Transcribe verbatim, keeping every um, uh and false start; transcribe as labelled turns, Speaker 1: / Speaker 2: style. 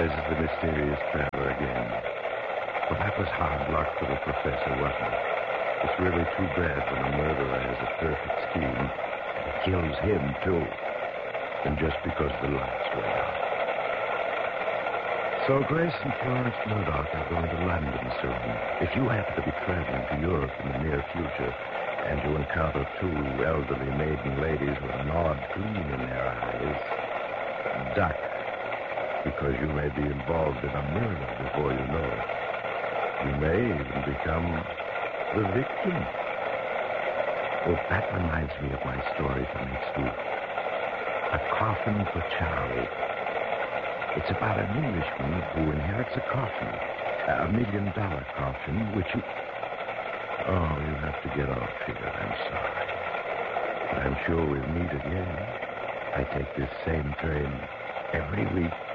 Speaker 1: says the mysterious traveler again. Well, that was hard luck for the professor, wasn't it? It's really too bad when a murderer has a perfect scheme and he kills him, too. And just because the lights went out. So Grace and Florence Murdoch are going to London soon. If you happen to be traveling to Europe in the near future and you encounter two elderly maiden ladies with an odd gleam in their eyes, duck, because you may be involved in a murder before you know it. You may even become the victim. Oh, that reminds me of my story for next week. A Coffin for Charlie. It's about an Englishman who inherits a coffin, a million-dollar coffin, which he... Oh, you have to get off here. I'm sorry. But I'm sure we'll meet again. I take this same train every week.